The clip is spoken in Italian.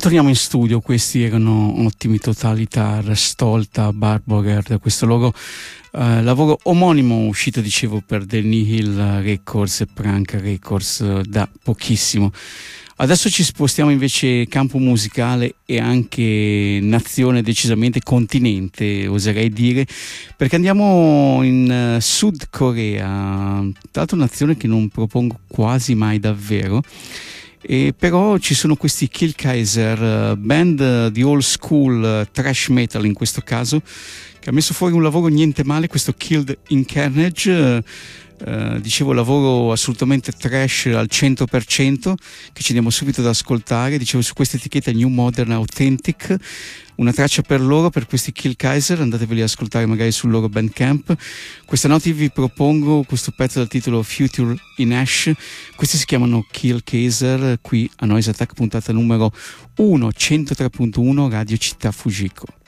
Torniamo in studio, questi erano ottimi Totalitar, Stolta, Barboger, da questo loro lavoro omonimo uscito, dicevo, per The Nihil Records e Prank Records da pochissimo. Adesso ci spostiamo invece campo musicale e anche nazione, decisamente continente, oserei dire, perché andiamo in Sud Corea, tra l'altro nazione che non propongo quasi mai davvero. E però ci sono questi Kill Kaiser, band di old school thrash metal in questo caso, che ha messo fuori un lavoro niente male, questo Killed in Carnage, dicevo lavoro assolutamente trash al 100%, che ci andiamo subito ad ascoltare, dicevo su questa etichetta New Modern Authentic, una traccia per loro, per questi Kill Kaiser, andateveli ad ascoltare magari sul loro Bandcamp. Questa notte vi propongo questo pezzo dal titolo Future in Ash, questi si chiamano Kill Kaiser, qui a Noise Attack puntata numero 1, 103.1 Radio Città Fujiko.